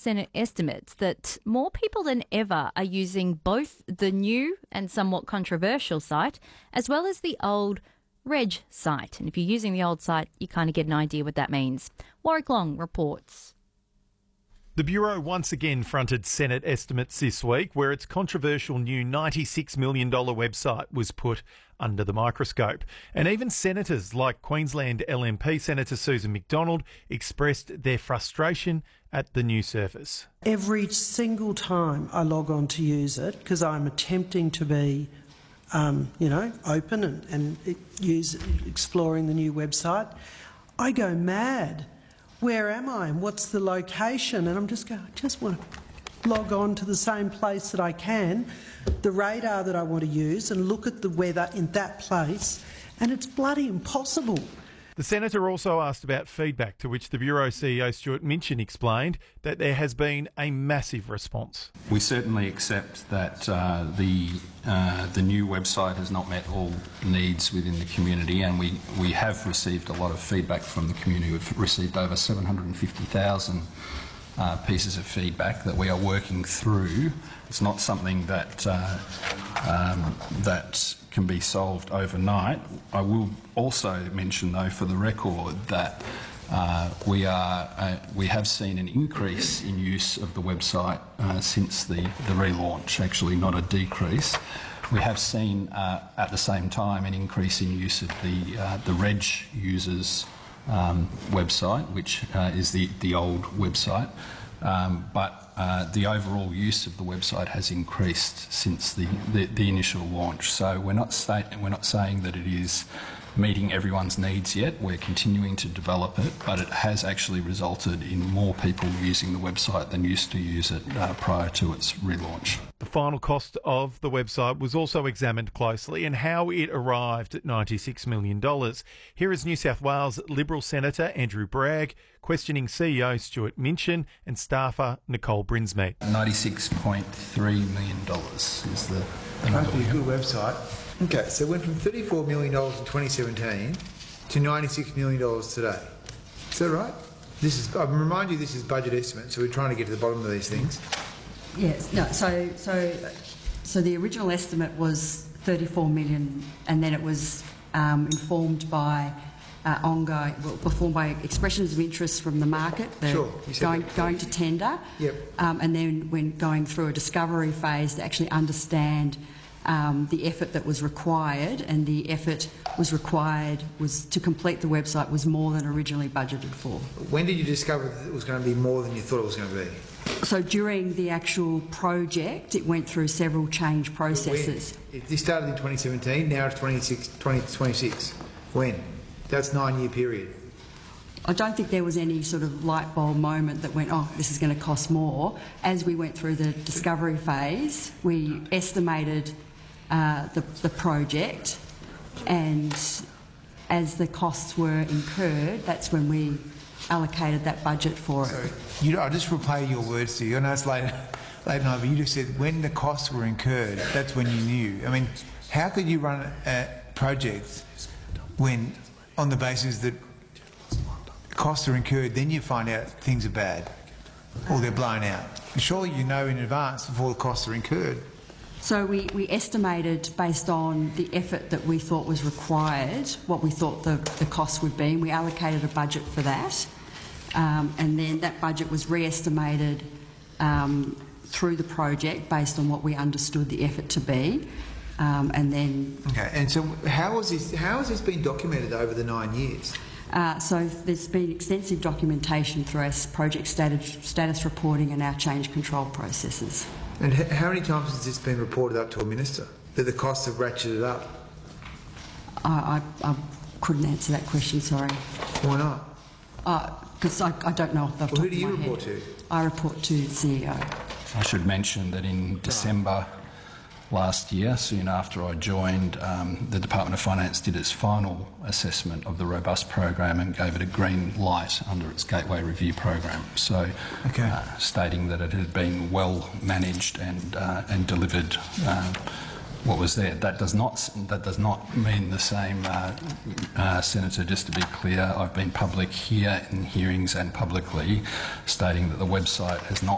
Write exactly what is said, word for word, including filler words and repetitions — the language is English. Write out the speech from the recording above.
Senate estimates that more people than ever are using both the new and somewhat controversial site as well as the old Reg site. And if you're using the old site, you kind of get an idea what that means. Warwick Long reports. The Bureau once again fronted Senate estimates this week, where its controversial new ninety-six million dollars website was put under the microscope. And even senators like Queensland L M P Senator Susan McDonald expressed their frustration at the new service. Every single time I log on to use it, because I'm attempting to be, um, you know, open and, and use exploring the new website, I go mad. Where am I and what's the location? And I'm just going, I just want to log on to the same place that I can, the radar that I want to use, and look at the weather in that place, and it's bloody impossible. The Senator also asked about feedback, to which the Bureau C E O Stuart Minchin explained that there has been a massive response. We certainly accept that uh, the uh, the new website has not met all needs within the community, and we, we have received a lot of feedback from the community. We've received over seven hundred fifty thousand uh, pieces of feedback that we are working through. It's not something that uh, um, that can be solved overnight. I will also mention, though, for the record, that uh, we are uh, we have seen an increase in use of the website uh, since the, the relaunch, actually not a decrease. We have seen uh, at the same time an increase in use of the uh, the Reg users um, website, which uh, is the, the old website. Um, but uh, the overall use of the website has increased since the, the, the initial launch. So we're not, say, we're not saying that it is meeting everyone's needs yet. We're continuing to develop it, but it has actually resulted in more people using the website than used to use it uh, prior to its relaunch. The final cost of the website was also examined closely, and how it arrived at ninety-six million dollars. Here is New South Wales Liberal Senator Andrew Bragg questioning C E O Stuart Minchin and staffer Nicole Brinsmead. ninety-six point three million dollars is the, the number. Must be a good website. Okay, so it went from thirty-four million dollars in twenty seventeen to ninety-six million dollars today. Is that right? This is, I remind you, this is budget estimate, so we're trying to get to the bottom of these things. Yes, no, so, so, so the original estimate was thirty-four million dollars, and then it was um, informed by uh, ongoing, well, performed by expressions of interest from the market, the sure, going, going to tender, yep. um, and then when going through a discovery phase to actually understand Um, the effort that was required, and the effort was required was to complete the website was more than originally budgeted for. When did you discover that it was going to be more than you thought it was going to be? So during the actual project, it went through several change processes. When? This started in twenty seventeen, now it's twenty twenty-six. When? That's a nine-year period. I don't think there was any sort of light bulb moment that went, oh, this is going to cost more. As we went through the discovery phase, we estimated Uh, the, the project, and as the costs were incurred, that's when we allocated that budget for it. So, you know, I'll just replay your words to you. I know it's late, late night, but you just said when the costs were incurred, that's when you knew. I mean, how could you run a project when, on the basis that costs are incurred, then you find out things are bad or they're blown out? Surely you know in advance before the costs are incurred. So we, we estimated based on the effort that we thought was required, what we thought the, the cost would be, and we allocated a budget for that. Um, and then that budget was re-estimated um, through the project based on what we understood the effort to be. Um, and then... Okay, and so how has this, how has this been documented over the nine years? Uh, so there's been extensive documentation through our project status, status reporting and our change control processes. And how many times has this been reported up to a minister, that the costs have ratcheted up? I, I, I couldn't answer that question, sorry. Why not? Because uh, I, I don't know off the well, top who do you of my report head. to? I report to the C E O. I should mention that in December last year, soon after I joined, um, the Department of Finance did its final assessment of the Robust program and gave it a green light under its Gateway Review program. So, okay. uh, stating that it had been well managed and uh, and delivered uh, what was there. That does not that does not mean the same, uh, uh, Senator. Just to be clear, I've been public here in hearings and publicly stating that the website has not